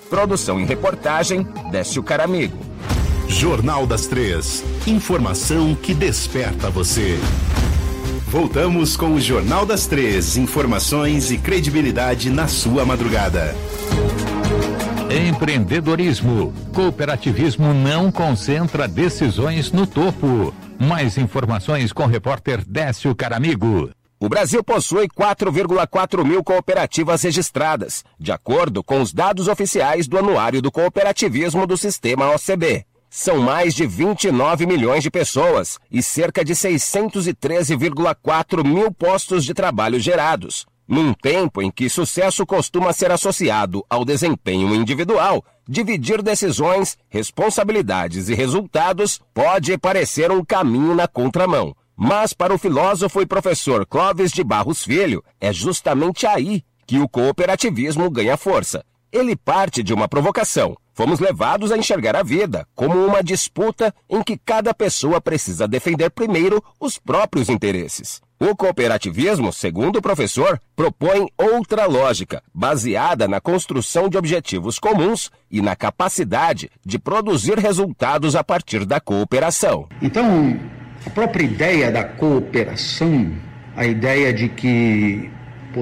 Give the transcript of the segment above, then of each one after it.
Produção e reportagem, Décio Caramigo. Jornal das 3. Informação que desperta você. Voltamos com o Jornal das 3. Informações e credibilidade na sua madrugada. Empreendedorismo. Cooperativismo não concentra decisões no topo. Mais informações com o repórter Décio Caramigo. O Brasil possui 4,4 mil cooperativas registradas, de acordo com os dados oficiais do Anuário do Cooperativismo do Sistema OCB. São mais de 29 milhões de pessoas e cerca de 613,4 mil postos de trabalho gerados. Num tempo em que sucesso costuma ser associado ao desempenho individual, dividir decisões, responsabilidades e resultados pode parecer um caminho na contramão. Mas para o filósofo e professor Clóvis de Barros Filho, é justamente aí que o cooperativismo ganha força. Ele parte de uma provocação. Fomos levados a enxergar a vida como uma disputa em que cada pessoa precisa defender primeiro os próprios interesses. O cooperativismo, segundo o professor, propõe outra lógica, baseada na construção de objetivos comuns e na capacidade de produzir resultados a partir da cooperação. Então, a própria ideia da cooperação, a ideia de que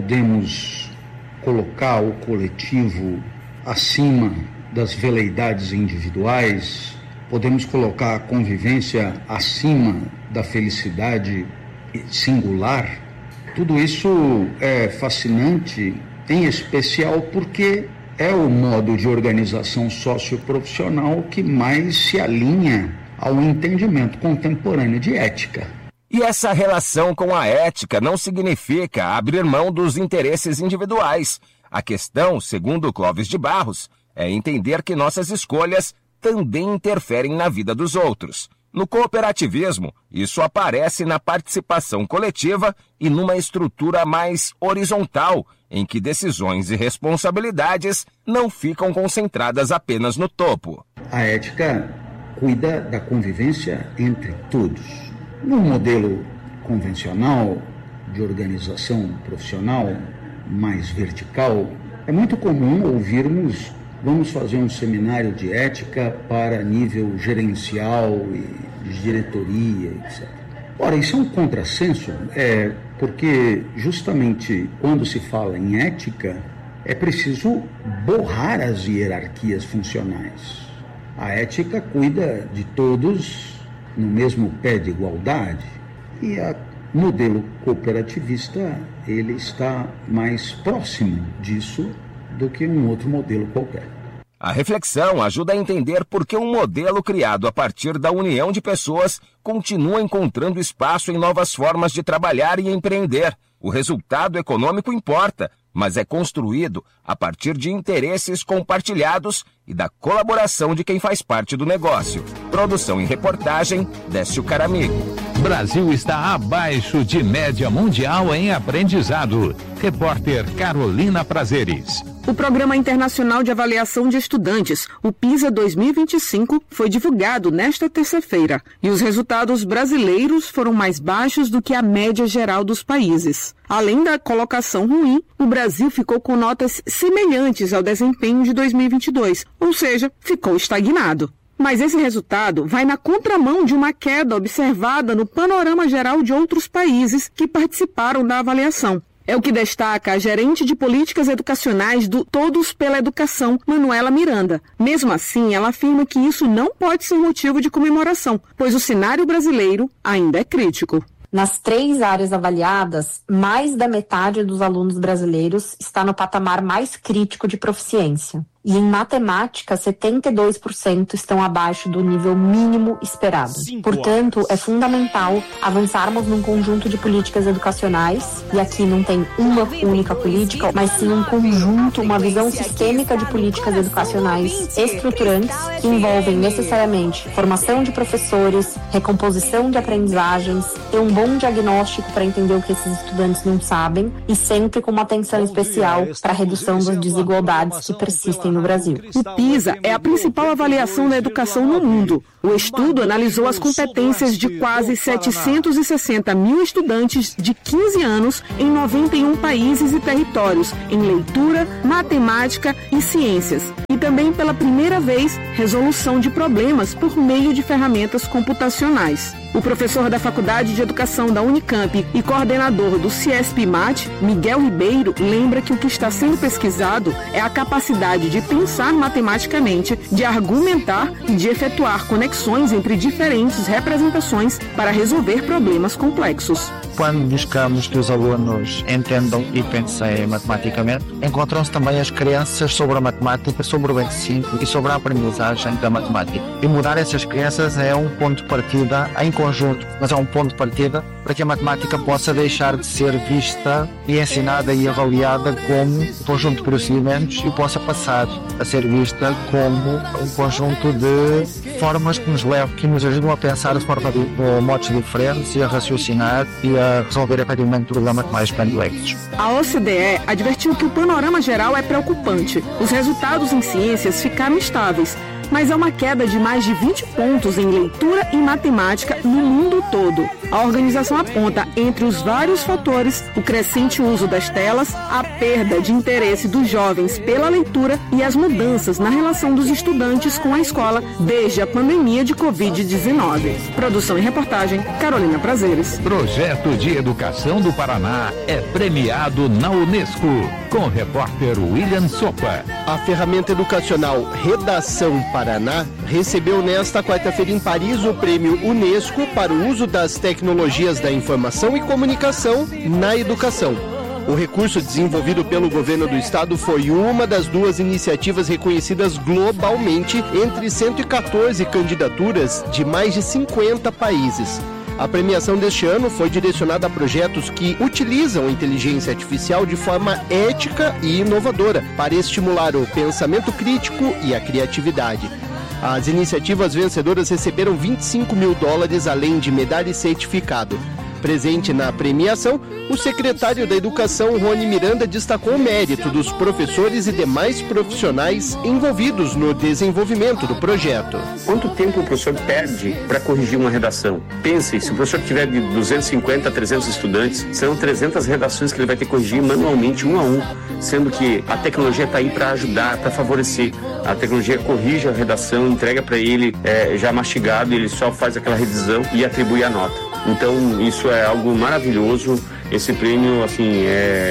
podemos colocar o coletivo acima das veleidades individuais, podemos colocar a convivência acima da felicidade singular, tudo isso é fascinante, em especial porque é o modo de organização socioprofissional que mais se alinha ao entendimento contemporâneo de ética. E essa relação com a ética não significa abrir mão dos interesses individuais. A questão, segundo Clóvis de Barros, é entender que nossas escolhas também interferem na vida dos outros. No cooperativismo, isso aparece na participação coletiva e numa estrutura mais horizontal, em que decisões e responsabilidades não ficam concentradas apenas no topo. A ética cuida da convivência entre todos. No modelo convencional de organização profissional mais vertical, é muito comum ouvirmos: vamos fazer um seminário de ética para nível gerencial e de diretoria, etc. Ora, isso é um contrassenso, porque justamente quando se fala em ética, é preciso borrar as hierarquias funcionais. A ética cuida de todos no mesmo pé de igualdade, e o modelo cooperativista ele está mais próximo disso do que um outro modelo qualquer. A reflexão ajuda a entender por que um modelo criado a partir da união de pessoas continua encontrando espaço em novas formas de trabalhar e empreender. O resultado econômico importa, mas é construído a partir de interesses compartilhados e da colaboração de quem faz parte do negócio. Produção e reportagem, Décio Caramigo. Brasil está abaixo de média mundial em aprendizado. Repórter Carolina Prazeres. O Programa Internacional de Avaliação de Estudantes, o PISA 2025, foi divulgado nesta terça-feira e os resultados brasileiros foram mais baixos do que a média geral dos países. Além da colocação ruim, o Brasil ficou com notas semelhantes ao desempenho de 2022, ou seja, ficou estagnado. Mas esse resultado vai na contramão de uma queda observada no panorama geral de outros países que participaram da avaliação. É o que destaca a gerente de políticas educacionais do Todos pela Educação, Manuela Miranda. Mesmo assim, ela afirma que isso não pode ser motivo de comemoração, pois o cenário brasileiro ainda é crítico. Nas 3 áreas avaliadas, mais da metade dos alunos brasileiros está no patamar mais crítico de proficiência. E em matemática, 72% estão abaixo do nível mínimo esperado. Portanto, é fundamental avançarmos num conjunto de políticas educacionais, e aqui não tem uma única política, mas sim um conjunto, uma visão sistêmica de políticas educacionais estruturantes, que envolvem necessariamente formação de professores, recomposição de aprendizagens, ter um bom diagnóstico para entender o que esses estudantes não sabem, e sempre com uma atenção especial para a redução das desigualdades que persistem no Brasil. O PISA é a principal avaliação da educação no mundo. O estudo analisou as competências de quase 760 mil estudantes de 15 anos em 91 países e territórios, em leitura, matemática e ciências. E também, pela primeira vez, resolução de problemas por meio de ferramentas computacionais. O professor da Faculdade de Educação da Unicamp e coordenador do CIESP-MAT, Miguel Ribeiro, lembra que o que está sendo pesquisado é a capacidade de pensar matematicamente, de argumentar e de efetuar conexões entre diferentes representações para resolver problemas complexos. Quando buscamos que os alunos entendam e pensem matematicamente, encontram-se também as crenças sobre a matemática, sobre o ensino e sobre a aprendizagem da matemática. E mudar essas crenças é um ponto de partida em conjunto, mas é um ponto de partida para que a matemática possa deixar de ser vista e ensinada e avaliada como um conjunto de procedimentos e possa passar a ser vista como um conjunto de formas que nos levam, que nos ajudam a pensar de forma de modos diferentes e a raciocinar e a resolver efetivamente problemas mais complexos. A OCDE advertiu que o panorama geral é preocupante. Os resultados em ciências ficaram estáveis, mas há uma queda de mais de 20 pontos em leitura e matemática no mundo todo. A organização aponta, entre os vários fatores, o crescente uso das telas, a perda de interesse dos jovens pela leitura e as mudanças na relação dos estudantes com a escola desde a pandemia de Covid-19. Produção e reportagem, Carolina Prazeres. Projeto de Educação do Paraná é premiado na Unesco, com o repórter William Sopa. A ferramenta educacional Redação Paraná recebeu nesta quarta-feira em Paris o prêmio Unesco para o uso das tecnologias da informação e comunicação na educação. O recurso desenvolvido pelo governo do estado foi uma das duas iniciativas reconhecidas globalmente entre 114 candidaturas de mais de 50 países. A premiação deste ano foi direcionada a projetos que utilizam a inteligência artificial de forma ética e inovadora para estimular o pensamento crítico e a criatividade. As iniciativas vencedoras receberam $25 mil, além de medalha e certificado. Presente na premiação, o secretário da Educação, Rony Miranda, destacou o mérito dos professores e demais profissionais envolvidos no desenvolvimento do projeto. Quanto tempo o professor perde para corrigir uma redação? Pense, se o professor tiver de 250 a 300 estudantes, serão 300 redações que ele vai ter que corrigir manualmente, um a um, sendo que a tecnologia está aí para ajudar, para favorecer. A tecnologia corrige a redação, entrega para ele já mastigado, ele só faz aquela revisão e atribui a nota. Então, isso é algo maravilhoso. Esse prêmio, assim,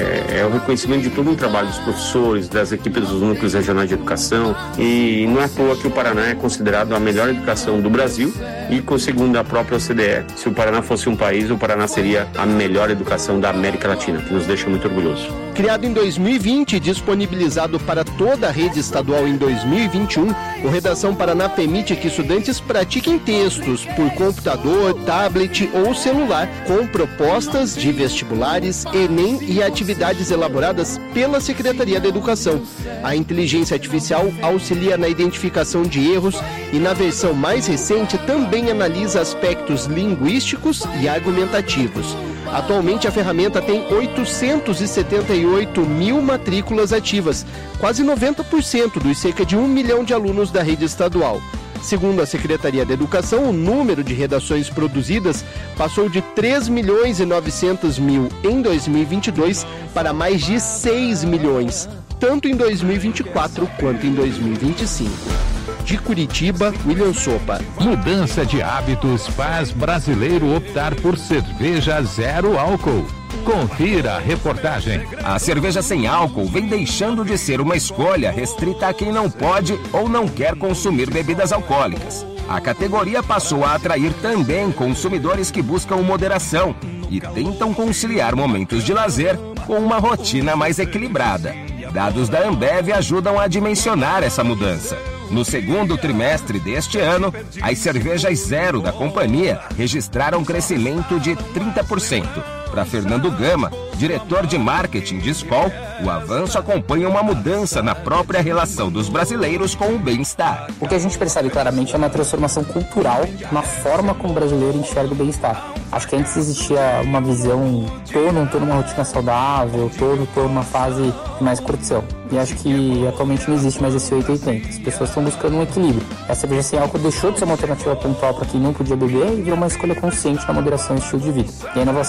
é o reconhecimento de todo um trabalho dos professores, das equipes dos núcleos regionais de educação, e não é à toa que o Paraná é considerado a melhor educação do Brasil e, segundo a própria OCDE, se o Paraná fosse um país, o Paraná seria a melhor educação da América Latina, que nos deixa muito orgulhosos. Criado em 2020 e disponibilizado para toda a rede estadual em 2021, o Redação Paraná permite que estudantes pratiquem textos por computador, tablet ou celular, com propostas de vestibulares, Enem e atividades elaboradas pela Secretaria da Educação. A inteligência artificial auxilia na identificação de erros e, na versão mais recente, também analisa aspectos linguísticos e argumentativos. Atualmente, a ferramenta tem 878 mil matrículas ativas, quase 90% dos cerca de 1 milhão de alunos da rede estadual. Segundo a Secretaria da Educação, o número de redações produzidas passou de 3.900.000 em 2022 para mais de 6 milhões, tanto em 2024 quanto em 2025. De Curitiba, William Sopa. Mudança de hábitos faz brasileiro optar por cerveja zero álcool. Confira a reportagem. A cerveja sem álcool vem deixando de ser uma escolha restrita a quem não pode ou não quer consumir bebidas alcoólicas. A categoria passou a atrair também consumidores que buscam moderação e tentam conciliar momentos de lazer com uma rotina mais equilibrada. Dados da Ambev ajudam a dimensionar essa mudança. No segundo trimestre deste ano, as cervejas zero da companhia registraram um crescimento de 30%. Para Fernando Gama, diretor de marketing de Skol, o avanço acompanha uma mudança na própria relação dos brasileiros com o bem-estar. O que a gente percebe claramente é uma transformação cultural na forma como o brasileiro enxerga o bem-estar. Acho que antes existia uma visão, tô numa rotina saudável, tô numa fase de mais curtição. E acho que atualmente não existe mais esse 880. As pessoas estão buscando um equilíbrio. A cerveja sem álcool deixou de ser uma alternativa pontual para quem não podia beber e virou uma escolha consciente na moderação e estilo de vida. E a inovação do setor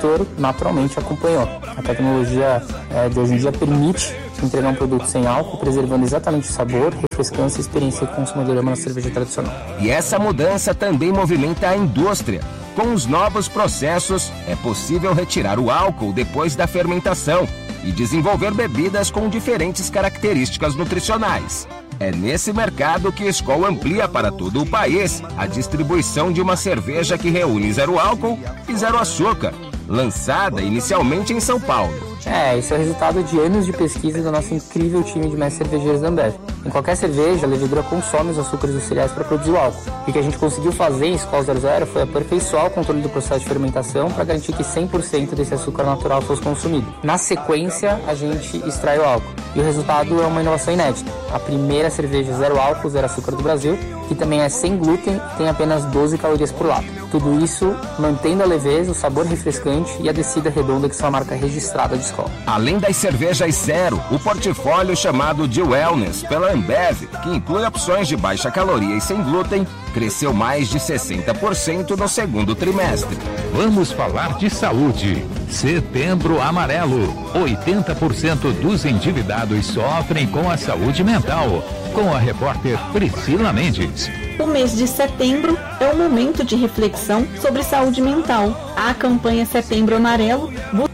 setor naturalmente acompanhou. A tecnologia de hoje em dia permite entregar um produto sem álcool, preservando exatamente o sabor, refrescância e experiência que o consumidor ama na cerveja tradicional. E essa mudança também movimenta a indústria. Com os novos processos, é possível retirar o álcool depois da fermentação e desenvolver bebidas com diferentes características nutricionais. É nesse mercado que a Skol amplia para todo o país a distribuição de uma cerveja que reúne zero álcool e zero açúcar, lançada inicialmente em São Paulo. Isso é resultado de anos de pesquisa do nosso incrível time de mestres cervejeiros da Ambev. Em qualquer cerveja, a levedura consome os açúcares dos cereais para produzir o álcool. E o que a gente conseguiu fazer em Skol 00 foi aperfeiçoar o controle do processo de fermentação para garantir que 100% desse açúcar natural fosse consumido. Na sequência, a gente extrai o álcool. E o resultado é uma inovação inédita. A primeira cerveja zero álcool, zero açúcar do Brasil, que também é sem glúten e tem apenas 12 calorias por lata. Tudo isso mantendo a leveza, o sabor refrescante e a descida redonda que são a marca registrada de Skol. Além das cervejas zero, o portfólio chamado de Wellness pela Ambev, que inclui opções de baixa caloria e sem glúten, cresceu mais de 60% no segundo trimestre. Vamos falar de saúde. Setembro Amarelo. 80% dos endividados sofrem com a saúde mental. Com a repórter Priscila Mendes. O mês de setembro é um momento de reflexão sobre saúde mental. A campanha Setembro Amarelo busca